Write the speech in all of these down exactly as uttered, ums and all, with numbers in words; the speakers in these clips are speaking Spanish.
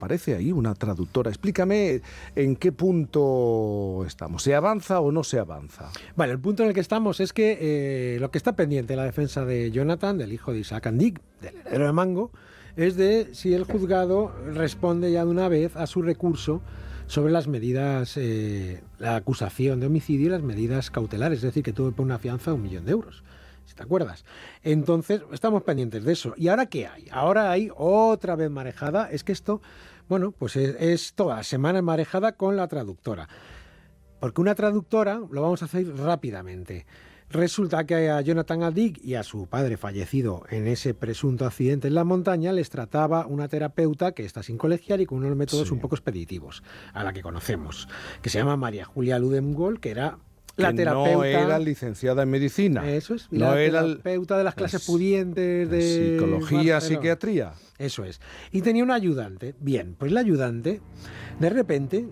aparece ahí una traductora. Explícame en qué punto estamos. ¿Se avanza o no se avanza? Bueno, el punto en el que estamos es que eh, lo que está pendiente de la defensa de Jonathan, del hijo de Isaac Andic, del heredero de Mango, es de si el juzgado responde ya de una vez a su recurso sobre las medidas, eh, la acusación de homicidio y las medidas cautelares, es decir, que tuvo una fianza de un millón de euros. Si te acuerdas. Entonces, estamos pendientes de eso. ¿Y ahora qué hay? Ahora hay otra vez marejada. Es que esto, bueno, pues es, es toda la semana marejada con la traductora. Porque una traductora, lo vamos a hacer rápidamente. Resulta que a Jonathan Andic y a su padre fallecido en ese presunto accidente en la montaña les trataba una terapeuta que está sin colegiar y con unos métodos sí. un poco expeditivos, a la que conocemos, que se llama María Julia Ludengol, que era... La que terapeuta, no era licenciada en medicina. Eso es. No la era terapeuta de las clases pudientes de psicología, Barcelona. Psiquiatría. Eso es. Y tenía un ayudante. Bien, pues la ayudante, de repente,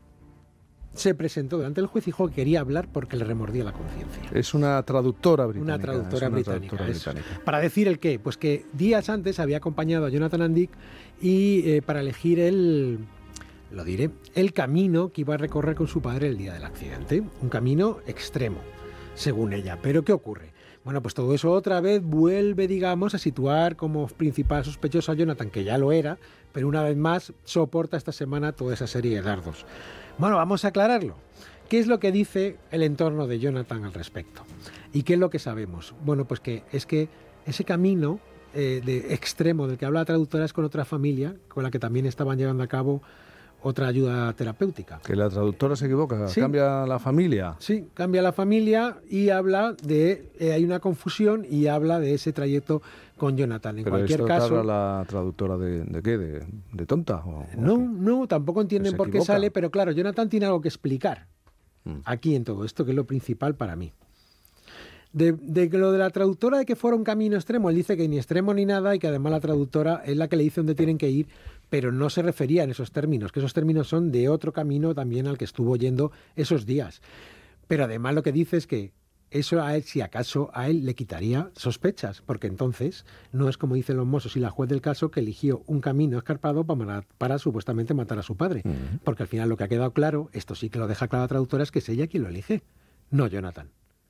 se presentó delante del juez y dijo que quería hablar porque le remordía la conciencia. Es una traductora británica. Una traductora, una británica, traductora británica. Para decir el qué, pues que días antes había acompañado a Jonathan Andic y eh, para elegir el... Lo diré, el camino que iba a recorrer con su padre el día del accidente. Un camino extremo, según ella. ¿Pero qué ocurre? Bueno, pues todo eso otra vez vuelve, digamos, a situar como principal sospechoso a Jonathan, que ya lo era, pero una vez más soporta esta semana toda esa serie de dardos. Bueno, vamos a aclararlo. ¿Qué es lo que dice el entorno de Jonathan al respecto? ¿Y qué es lo que sabemos? Bueno, pues que es que ese camino eh, de extremo del que habla la traductora es con otra familia, con la que también estaban llevando a cabo otra ayuda terapéutica. Que la traductora se equivoca, sí. Cambia la familia. Sí, cambia la familia y habla de... Eh, hay una confusión y habla de ese trayecto con Jonathan. En Pero cualquier esto caso... la traductora de, de qué, de, de tonta. ¿O, no, o no, tampoco entienden por qué sale, pero claro, Jonathan tiene algo que explicar mm. aquí en todo esto, que es lo principal para mí. De, de lo de la traductora de que fuera un camino extremo, él dice que ni extremo ni nada y que además la traductora es la que le dice dónde tienen que ir, pero no se refería en esos términos, que esos términos son de otro camino también al que estuvo yendo esos días. Pero además lo que dice es que eso a él, si acaso, a él le quitaría sospechas, porque entonces no es como dicen los mozos y la juez del caso que eligió un camino escarpado para, para supuestamente matar a su padre. Uh-huh. Porque al final lo que ha quedado claro, esto sí que lo deja claro la traductora, es que es ella quien lo elige, no Jonathan.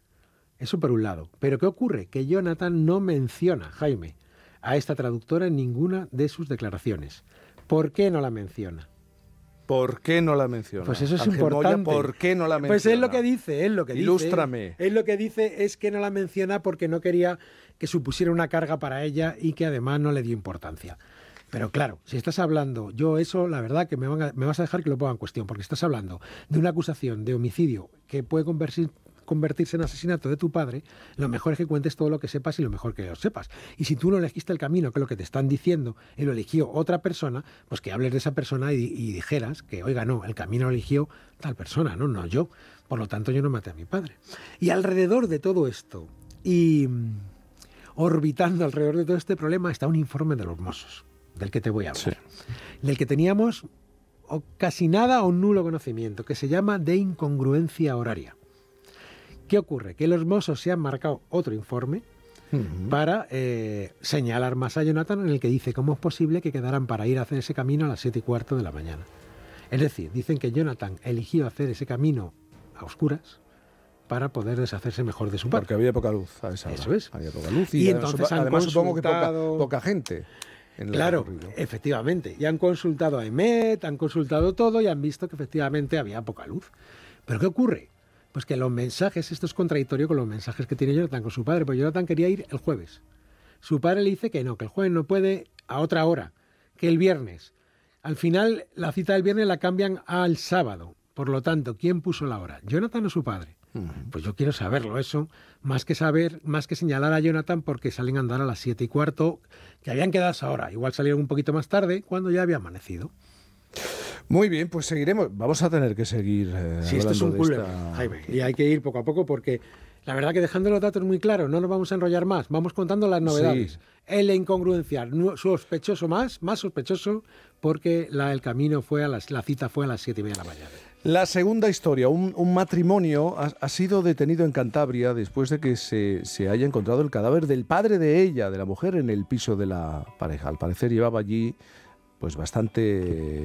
Eso por un lado. Pero ¿qué ocurre? Que Jonathan no menciona, Jaime, a esta traductora en ninguna de sus declaraciones. ¿Por qué no la menciona? ¿Por qué no la menciona? Pues eso es Ángel importante. Moya, ¿por qué no la menciona? Pues es lo que dice, es lo que Ilústrame. dice. Es lo que dice es que no la menciona porque no quería que supusiera una carga para ella y que además no le dio importancia. Pero claro, si estás hablando, yo eso, la verdad que me, van a, me vas a dejar que lo ponga en cuestión, porque estás hablando de una acusación de homicidio que puede convertir convertirse en asesinato de tu padre, lo mejor es que cuentes todo lo que sepas y lo mejor que lo sepas. Y si tú no elegiste el camino, que es lo que te están diciendo, y lo eligió otra persona, pues que hables de esa persona y, y dijeras que, oiga, no, el camino lo eligió tal persona, no, no yo. Por lo tanto, yo no maté a mi padre. Y alrededor de todo esto, y orbitando alrededor de todo este problema, está un informe de los Mossos, del que te voy a hablar. Sí. Del que teníamos o casi nada o nulo conocimiento, que se llama de incongruencia horaria. ¿Qué ocurre? Que los Mossos se han marcado otro informe uh-huh. para eh, señalar más a Jonathan, en el que dice cómo es posible que quedaran para ir a hacer ese camino a las siete y cuarto de la mañana. Es decir, dicen que Jonathan eligió hacer ese camino a oscuras para poder deshacerse mejor de su padre. Porque había poca luz a esa hora. Eso es. Había poca luz y, y además, entonces además supongo que poca, consultado... poca gente. En claro, recorrido. Efectivamente. Y han consultado a Emet, han consultado todo y han visto que efectivamente había poca luz. ¿Pero qué ocurre? Pues que los mensajes, esto es contradictorio con los mensajes que tiene Jonathan con su padre, porque Jonathan quería ir el jueves. Su padre le dice que no, que el jueves no puede a otra hora, que el viernes. Al final, la cita del viernes la cambian al sábado. Por lo tanto, ¿quién puso la hora? ¿Jonathan o su padre? Uh-huh. Pues yo quiero saberlo eso, más que saber, más que señalar a Jonathan porque salen a andar a las siete y cuarto, que habían quedado a esa hora. Igual salieron un poquito más tarde, cuando ya había amanecido. Muy bien, pues seguiremos. Vamos a tener que seguir eh, sí, esto es un culero, esta... Jaime, y hay que ir poco a poco porque la verdad que dejando los datos muy claros, no nos vamos a enrollar más, vamos contando las novedades. Sí. En la incongruencia, sospechoso más, más sospechoso, porque la, el camino fue a las, la cita fue a las siete y media de la mañana. La segunda historia, un, un matrimonio ha, ha sido detenido en Cantabria después de que se, se haya encontrado el cadáver del padre de ella, de la mujer, en el piso de la pareja. Al parecer llevaba allí pues bastante